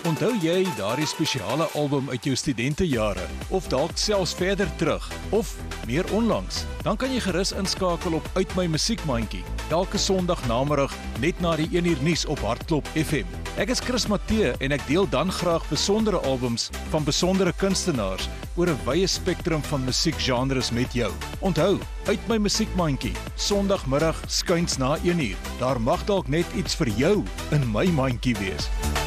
Onthou jy daardie spesiale album uit jou studentejare of dalk selfs verder terug of meer onlangs? Dan kan jy gerus inskakel op Uit My Musiekmandjie elke Sondag namiddag net na die 1 uur nuus op Hartklop FM. Ek is Chris Matthee en ek deel dan graag besondere albums van besondere kunstenaars oor 'n wye spektrum van musiekgenres met jou. Onthou, Uit My Musiekmandjie, Sondagmiddag skuins na 1 uur. Daar mag dalk net iets vir jou in my mandjie wees.